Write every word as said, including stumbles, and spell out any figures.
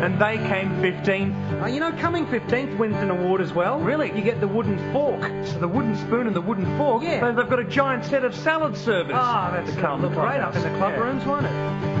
And they came fifteenth. Uh, you know, coming fifteenth wins an award as well. Really? You get the wooden fork. So the wooden spoon and the wooden fork. Yeah. So they've got a giant set of salad servers. Ah, that's to uh, come look great up in the club Yeah. rooms, won't it?